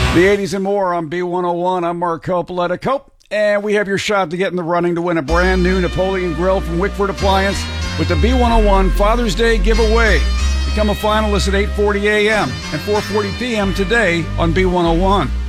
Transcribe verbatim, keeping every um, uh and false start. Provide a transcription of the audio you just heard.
The eighties and more on B one oh one. I'm Mark Coppola. Cope, and we have your shot to get in the running to win a brand new Napoleon Grill from Wickford Appliance with the B one oh one Father's Day giveaway. Become a finalist at eight forty a.m. and four forty p.m. today on B one oh one.